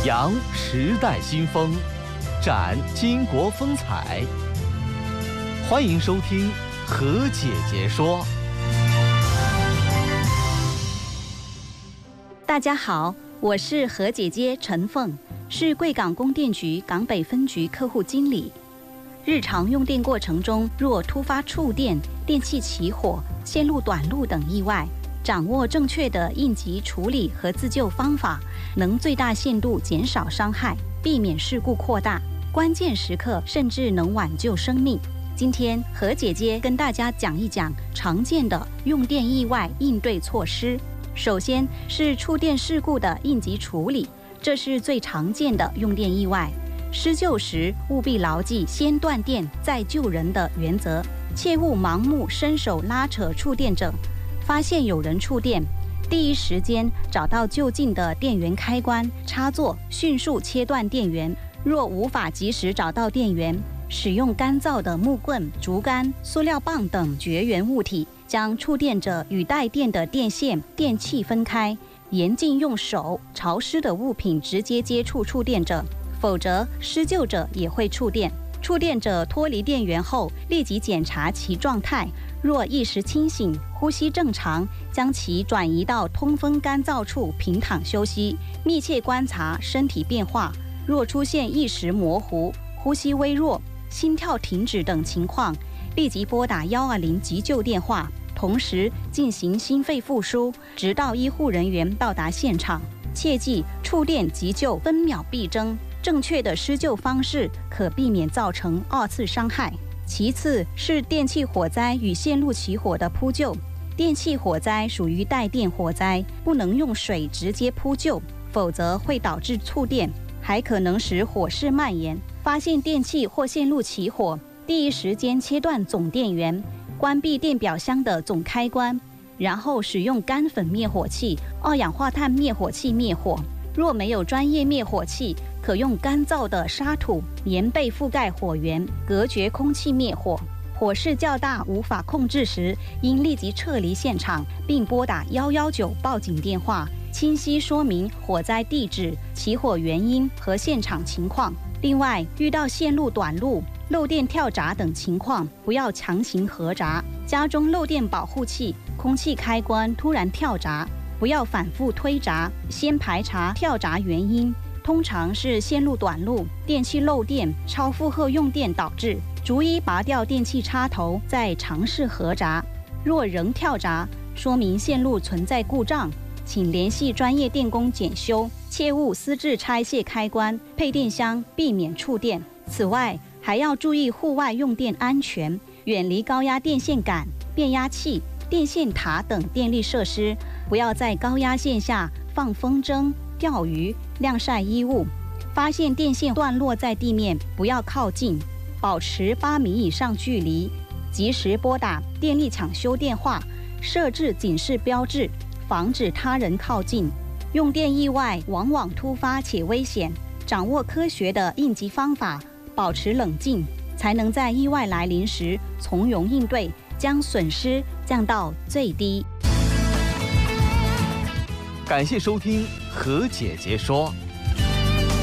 扬时代新风，展巾帼风采。欢迎收听何姐姐说。 大家好，我是何姐姐陈凤，是贵港供电局港北分局客户经理。日常用电过程中，若突发触电、电器起火、线路短路等意外，掌握正确的应急处理和自救方法，能最大限度减少伤害，避免事故扩大，关键时刻甚至能挽救生命。今天何姐姐跟大家讲一讲常见的用电意外应对措施。首先是触电事故的应急处理，这是最常见的用电意外。施救时务必牢记先断电再救人的原则，切勿盲目伸手拉扯触电者。发现有人触电，第一时间找到就近的电源开关插座，迅速切断电源。若无法及时找到电源，使用干燥的木棍、竹竿、塑料棒等绝缘物体，将触电者与带电的电线、电器分开，严禁用手、潮湿的物品直接接触触电者，否则施救者也会触电。触电者脱离电源后，立即检查其状态，若意识清醒、呼吸正常，将其转移到通风干燥处平躺休息，密切观察身体变化。若出现意识模糊、呼吸微弱、心跳停止等情况，立即拨打120急救电话，同时进行心肺复苏，直到医护人员到达现场。切记，触电急救分秒必争，正确的施救方式可避免造成二次伤害。其次是电器火灾与线路起火的扑救。电器火灾属于带电火灾，不能用水直接扑救，否则会导致触电，还可能使火势蔓延。发现电器或线路起火，第一时间切断总电源，关闭电表箱的总开关，然后使用干粉灭火器、二氧化碳灭火器灭火。若没有专业灭火器，可用干燥的沙土、棉被覆盖火源，隔绝空气灭火。火势较大无法控制时，应立即撤离现场，并拨打119报警电话，清晰说明火灾地址、起火原因和现场情况。另外，遇到线路短路、漏电跳闸等情况，不要强行合闸。家中漏电保护器、空气开关突然跳闸，不要反复推闸，先排查跳闸原因，通常是线路短路、电器漏电、超负荷用电导致，逐一拔掉电器插头，再尝试合闸。若仍跳闸，说明线路存在故障，请联系专业电工检修，切勿私自拆卸开关、配电箱，避免触电。此外，还要注意户外用电安全，远离高压电线杆、变压器、电线塔等电力设施，不要在高压线下放风筝、钓鱼、晾晒衣物。发现电线断落在地面，不要靠近，保持8米以上距离，及时拨打电力抢修电话，设置警示标志，防止他人靠近。用电意外往往突发且危险，掌握科学的应急方法，保持冷静，才能在意外来临时从容应对，将损失降到最低。 感谢收听何姐姐说。